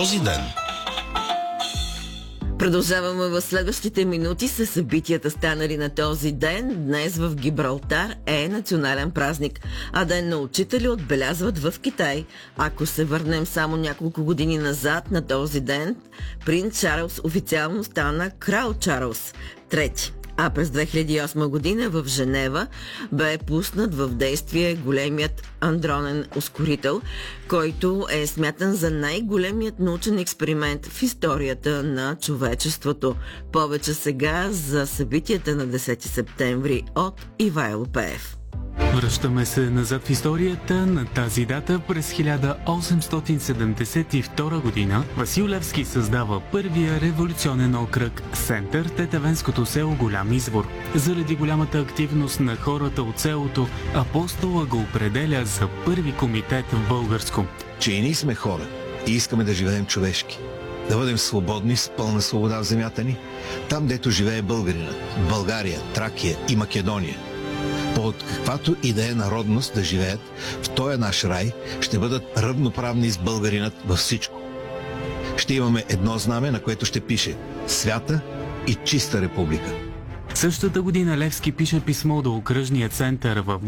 този ден. Продължаваме в следващите минути с събитията, станали на този ден. Днес в Гибралтар е национален празник, а Ден на учителя отбелязват в Китай. Ако се върнем само няколко години назад, на този ден принц Чарлз официално стана крал Чарлз III. А през 2008 година в Женева бе пуснат в действие големият андронен ускорител, който е смятан за най-големият научен експеримент в историята на човечеството. Повече сега за събитията на 10 септември от Ивайло Пеев. Връщаме се назад в историята. На тази дата през 1872 година Васил Левски създава първия революционен окръг Сентър, Тетевенското село Голям извор. Заради голямата активност на хората от селото, апостола го определя за първи комитет в българско. Че и ние сме хора и искаме да живеем човешки. Да бъдем свободни, с пълна свобода в земята ни. Там, дето живее българинът, България, Тракия и Македония. Под каквато и да е народност да живеят в този наш рай, ще бъдат равноправни с българинът във всичко. Ще имаме едно знаме, на което ще пише «Свята и чиста република». Същата година Левски пише писмо до окръжния център в